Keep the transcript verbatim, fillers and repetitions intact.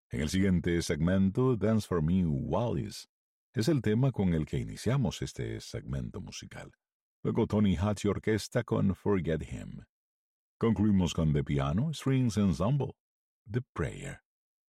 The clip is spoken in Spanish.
En el siguiente segmento, Dance for Me, Wallis, es el tema con el que iniciamos este segmento musical. Luego Tony Hatch y orquesta con Forget Him. Concluimos con The Piano Strings Ensemble, The Prayer.